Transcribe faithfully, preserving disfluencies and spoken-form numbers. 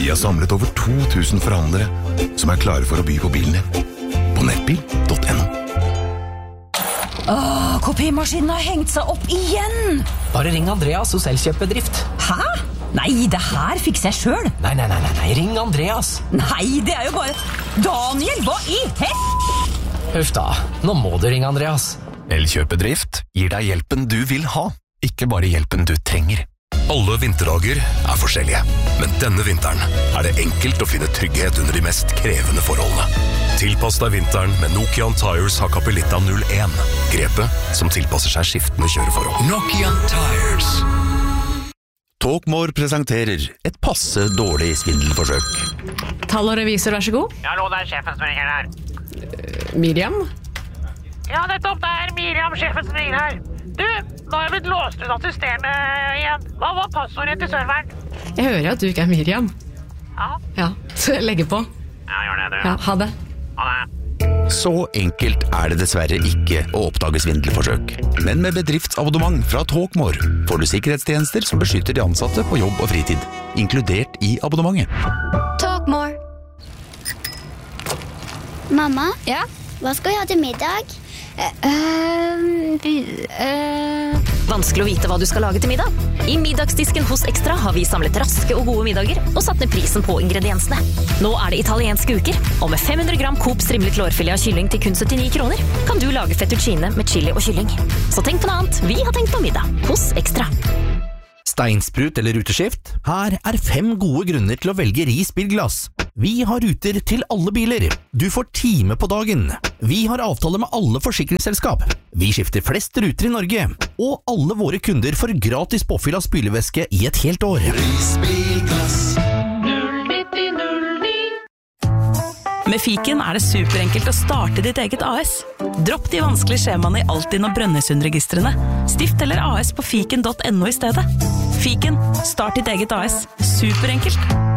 Vi har samlet over to tusen forhandlere som er klare for å by på bilen din. På nettbil punktum no. Åh, kopimaskinen har hengt seg opp igjen! Bare ring Andreas hos Elkjøpbedrift. Hæ? Nei, det her fikser jeg selv. Nei, nei, nei, nei, nei, ring Andreas. Nei, det er jo bare... Daniel, hva i hel... Huff da, nå må du ringe Andreas. Elkjøpbedrift gir deg hjelpen du vil ha, ikke bare hjelpen du trenger. Alle vinterdager er forskjellige, men denne vinteren er det enkelt å finne trygghet under de mest krevende forholdene. Tilpass deg vinteren med Nokian Tires Hakkapelitta null en, grepet som tilpasser seg skiftende kjøreforhold. Nokian Tires. Talkmore presenterer et passe dårlig svindelforsøk. Tall og revisor, vær så god. Ja, hallo, det er sjefen som ringer her. Uh, Miriam? Ja, nettopp, det er Miriam, sjefen som ringer her. Du, nå har jeg blitt låst ut av systemet igjen. Hva var passordet til serveren? Jeg hører at du ikke er Miriam. Ja. Ja, så jeg legger på. Ja, gjør det, du. Ja, ha det. Ha det. Så enkelt er det dessverre ikke å oppdage svindelforsøk. Men med bedriftsabonnement fra Talkmore får du sikkerhetstjenester som beskytter de ansatte på jobb og fritid, inkludert i abonnementet. Talkmore. Mamma? Ja? Hva skal vi ha til middag? Uh, uh, Vanskelig å vite hva du skal lage til middag. I middagsdisken hos Extra har vi samlet raske og gode middager og satt ned prisen på ingrediensene. Nå er det italienske uker, og med fem hundre gram Coop strimlet lårfilet av kylling til kun syttini kroner kan du lage fettuccine med chili og kylling. Så tenk på noe annet. Vi har tenkt på middag hos Extra. Steinsprut eller ruteskift? Her er fem gode grunner til å velge Ris bilglass. Vi har ruter til alle biler. Du får time på dagen. Vi har avtale med alle forsikringsselskap. Vi skifter flest ruter i Norge. Og alle våre kunder får gratis påfyll av spylevæske i et helt år. Ris bilglass. Med Fiken er det superenkelt å starte ditt eget A S. Dropp de vanskelige skjemaene i Altinn og Brønnøysundregistrene. Stift eller A S på fiken punktum no i stedet. Fiken, start ditt eget A S. Superenkelt.